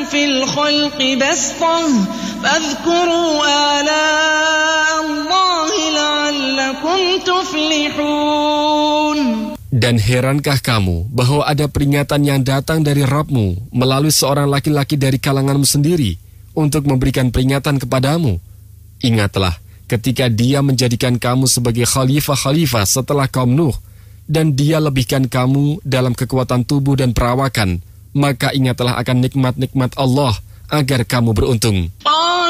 في الخلق بسطة فاذكروا آلاء الله لعلكم تفلحون. Dan herankah kamu bahwa ada peringatan yang datang dari Rabb-mu melalui seorang laki-laki dari kalanganmu sendiri untuk memberikan peringatan kepadamu? Ingatlah ketika dia menjadikan kamu sebagai khalifah-khalifah setelah kaum Nuh, dan dia lebihkan kamu dalam kekuatan tubuh dan perawakan, maka ingatlah akan nikmat-nikmat Allah agar kamu beruntung.